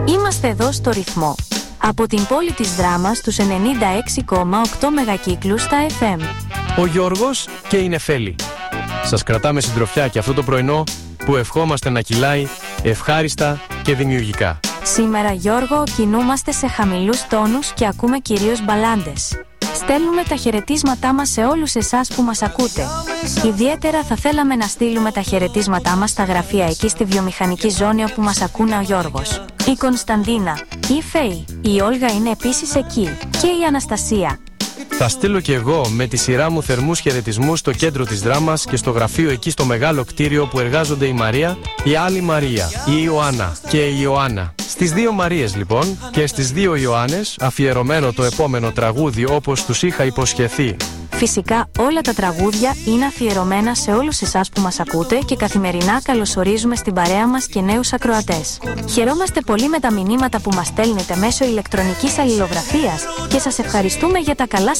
Είμαστε εδώ στο ρυθμό. Από την πόλη της Δράμας στους 96,8 μεγακύκλους στα FM. Ο Γιώργος και η Νεφέλη. Σας κρατάμε συντροφιά και αυτό το πρωινό που ευχόμαστε να κυλάει ευχάριστα και δημιουργικά. Σήμερα, Γιώργο, κινούμαστε σε χαμηλούς τόνους και ακούμε κυρίως μπαλάντες. Στέλνουμε τα χαιρετίσματά μας σε όλους εσάς που μας ακούτε. Ιδιαίτερα θα θέλαμε να στείλουμε τα χαιρετίσματά μας στα γραφεία εκεί στη βιομηχανική ζώνη όπου μας ακούνε ο Γιώργος, η Κωνσταντίνα, η Φέη, η Όλγα είναι επίσης εκεί και η Αναστασία. Θα στείλω και εγώ με τη σειρά μου θερμούς χαιρετισμούς στο κέντρο της Δράμας και στο γραφείο εκεί στο μεγάλο κτίριο που εργάζονται η Μαρία, η άλλη Μαρία, η Ιωάννα και η Ιωάννα. Στις 2 Μαρίες λοιπόν και στις 2 Ιωάννες αφιερωμένο το επόμενο τραγούδι όπως τους είχα υποσχεθεί. Φυσικά όλα τα τραγούδια είναι αφιερωμένα σε όλους εσάς που μας ακούτε και καθημερινά καλωσορίζουμε στην παρέα μας και νέους ακροατές. Χαιρόμαστε πολύ με τα μηνύματα που μας στέλνετε μέσω ηλεκτρονικής αλληλογραφίας και σας ευχαριστούμε για τα καλά